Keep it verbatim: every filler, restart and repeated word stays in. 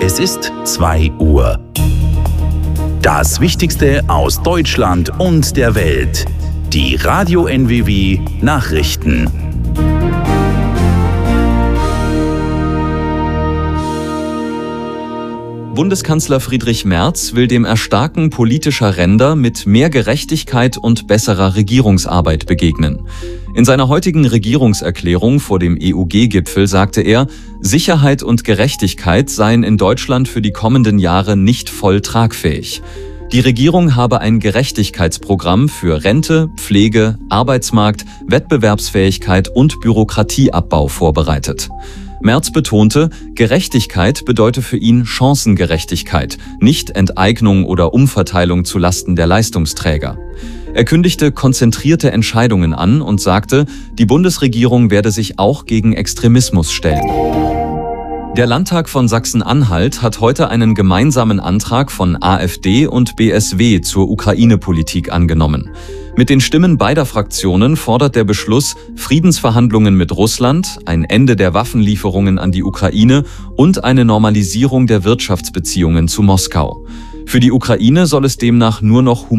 Es ist zwei Uhr. Das Wichtigste aus Deutschland und der Welt. Die Radio N W W Nachrichten. Bundeskanzler Friedrich Merz will dem Erstarken politischer Ränder mit mehr Gerechtigkeit und besserer Regierungsarbeit begegnen. In seiner heutigen Regierungserklärung vor dem E U G-Gipfel sagte er, Sicherheit und Gerechtigkeit seien in Deutschland für die kommenden Jahre nicht voll tragfähig. Die Regierung habe ein Gerechtigkeitsprogramm für Rente, Pflege, Arbeitsmarkt, Wettbewerbsfähigkeit und Bürokratieabbau vorbereitet. Merz betonte, Gerechtigkeit bedeute für ihn Chancengerechtigkeit, nicht Enteignung oder Umverteilung zu Lasten der Leistungsträger. Er kündigte konzentrierte Entscheidungen an und sagte, die Bundesregierung werde sich auch gegen Extremismus stellen. Der Landtag von Sachsen-Anhalt hat heute einen gemeinsamen Antrag von AfD und B S W zur Ukraine-Politik angenommen. Mit den Stimmen beider Fraktionen fordert der Beschluss Friedensverhandlungen mit Russland, ein Ende der Waffenlieferungen an die Ukraine und eine Normalisierung der Wirtschaftsbeziehungen zu Moskau. Für die Ukraine soll es demnach nur noch